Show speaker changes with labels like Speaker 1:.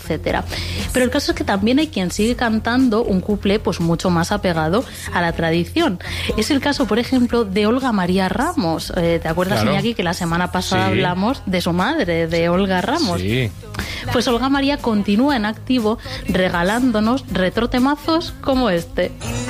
Speaker 1: etcétera. Pero el caso es que también hay quien sigue cantando un cuplé pues mucho más apegado a la tradición. Es el caso, por ejemplo, de Olga María Ramos. ¿Te acuerdas,
Speaker 2: Claro.
Speaker 1: Iñaki, que la semana pasada
Speaker 2: Sí.
Speaker 1: hablamos de su madre, de Olga Ramos?
Speaker 2: Sí.
Speaker 1: Pues Olga María continúa en activo regalándonos retrotemazos como este.